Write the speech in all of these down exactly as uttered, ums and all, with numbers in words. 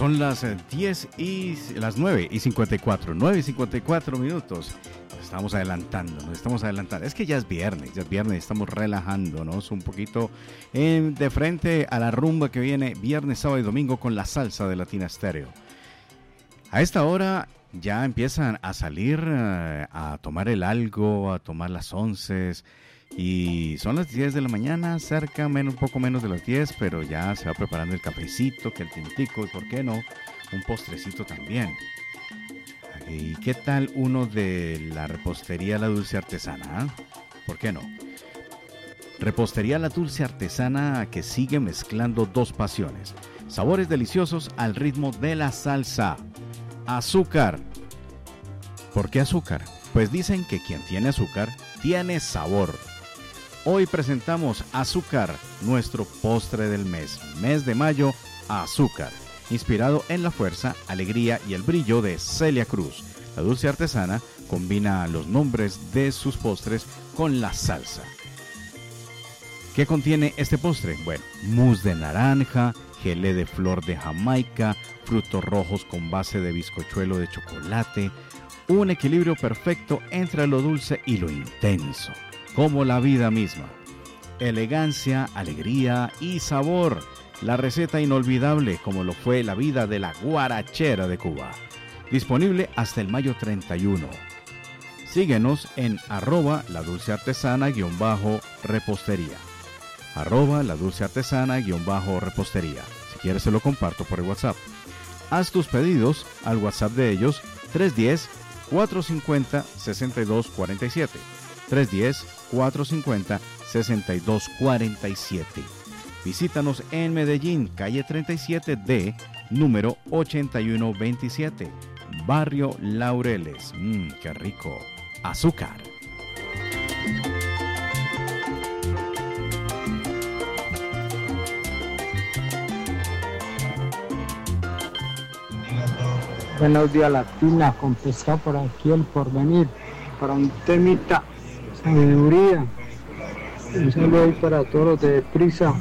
Son las diez y las nueve y cincuenta y cuatro, nueve y cincuenta y cuatro minutos. Nos estamos adelantando, nos estamos adelantando. Es que ya es viernes, ya es viernes, estamos relajándonos un poquito en, de frente a la rumba que viene viernes, sábado y domingo con la salsa de Latina Stereo. A esta hora ya empiezan a salir uh, a tomar el algo, a tomar las onces. Y son las diez de la mañana, cerca, menos, un poco menos de las diez, pero ya se va preparando el cafecito, que el tintico, y por qué no, un postrecito también. ¿Y qué tal uno de la repostería La Dulce Artesana? ¿Eh? ¿Por qué no? Repostería La Dulce Artesana, que sigue mezclando dos pasiones. Sabores deliciosos al ritmo de la salsa. Azúcar. ¿Por qué azúcar? Pues dicen que quien tiene azúcar, tiene sabor. Hoy presentamos Azúcar, nuestro postre del mes, mes de mayo, Azúcar, inspirado en la fuerza, alegría y el brillo de Celia Cruz. La Dulce Artesana combina los nombres de sus postres con la salsa. ¿Qué contiene este postre? Bueno, mousse de naranja, gelé de flor de Jamaica, frutos rojos con base de bizcochuelo de chocolate, un equilibrio perfecto entre lo dulce y lo intenso, como la vida misma. Elegancia, alegría y sabor. La receta inolvidable como lo fue la vida de la guarachera de Cuba. Disponible hasta el mayo treinta y uno. Síguenos en arroba la dulce artesana guión bajo repostería. Arroba la dulce artesana guión bajo repostería. Si quieres se lo comparto por el WhatsApp. Haz tus pedidos al WhatsApp de ellos tres uno cero, cuatro cinco cero, seis dos cuatro siete. tres uno cero, cuatro cinco cero, seis dos cuatro siete. Visítanos en Medellín, calle treinta y siete D, número ochenta y uno veintisiete, Barrio Laureles. Mmm, qué rico. Azúcar. Buenos días, Latina, con pescado por aquí el porvenir, para un temita, sabiduría. Un saludo ahí para todos los de Prisa.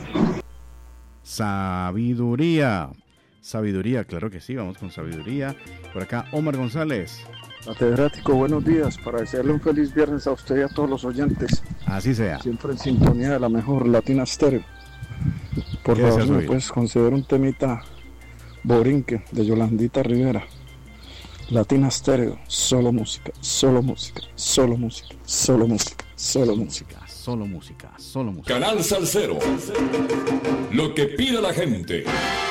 Sabiduría. Sabiduría, claro que sí, vamos con sabiduría. Por acá, Omar González. Catedrático, buenos días, para desearle un feliz viernes a usted y a todos los oyentes. Así sea. Siempre en sintonía de la mejor Latina Stereo. Por favor, ¿me puedes conceder un temita borinque de Yolandita Rivera? Latina Stereo, solo música, solo música, solo música, solo música, solo música. Solo música, solo música. Canal Salsero. Lo que pide la gente.